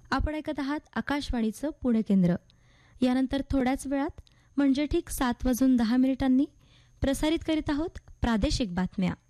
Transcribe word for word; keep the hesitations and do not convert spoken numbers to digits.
आपण ऐकत आहात आकाशवाणीचं पुणे केंद्र. यानंतर थोड्याच वेळात म्हणजे ठीक सात वाजून दहा मिनिटांनी प्रसारित करीत आहोत प्रादेशिक बातम्या.